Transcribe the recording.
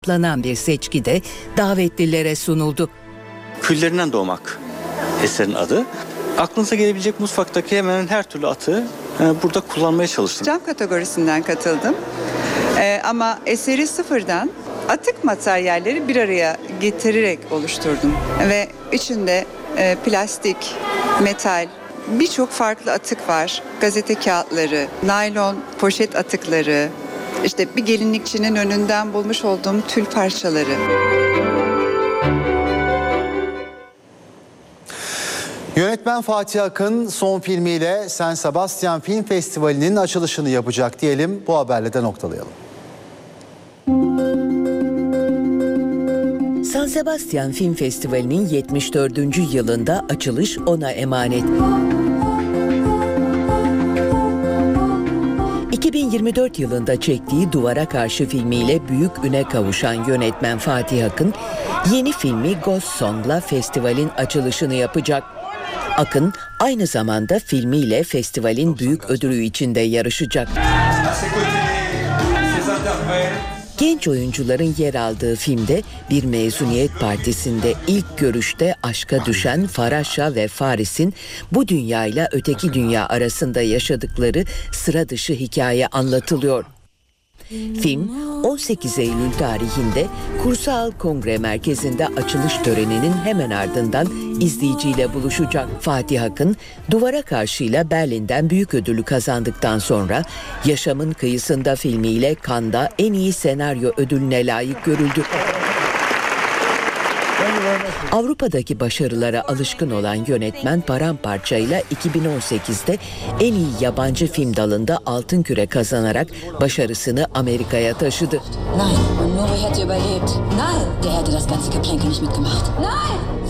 Planan bir seçkide davetlilere sunuldu. Küllerinden doğmak eserin adı. Aklınıza gelebilecek mutfaktaki hemen her türlü atığı burada kullanmaya çalıştım. Cam kategorisinden katıldım. Ama eseri sıfırdan atık materyalleri bir araya getirerek oluşturdum. Ve içinde plastik, metal, birçok farklı atık var. Gazete kağıtları, naylon poşet atıkları, işte bir gelinlikçinin önünden bulmuş olduğum tül parçaları. Yönetmen Fatih Akın son filmiyle San Sebastian Film Festivali'nin açılışını yapacak diyelim. Bu haberle de noktalayalım. San Sebastian Film Festivali'nin 74. yılında açılış ona emanet. 2024 yılında çektiği Duvara Karşı filmiyle büyük üne kavuşan yönetmen Fatih Akın, yeni filmi Ghost Song'la festivalin açılışını yapacak. Akın aynı zamanda filmiyle festivalin büyük ödülü için de yarışacak. Genç oyuncuların yer aldığı filmde bir mezuniyet partisinde ilk görüşte aşka düşen Farasha ve Faris'in bu dünyayla öteki dünya arasında yaşadıkları sıra dışı hikaye anlatılıyor. Film 18 Eylül tarihinde Kursal Kongre Merkezi'nde açılış töreninin hemen ardından izleyiciyle buluşacak. Fatih Akın, Duvara Karşı'yla Berlin'den büyük ödülü kazandıktan sonra Yaşamın Kıyısında filmiyle Cannes'da en iyi senaryo ödülüne layık görüldü. Avrupa'daki başarılara alışkın olan yönetmen Paramparça'yla 2018'de en iyi yabancı film dalında Altın Küre kazanarak başarısını Amerika'ya taşıdı. Nein, Nuri hätte überlebt. Nein, der hätte das ganze Geplänkel nicht mitgemacht. Nein!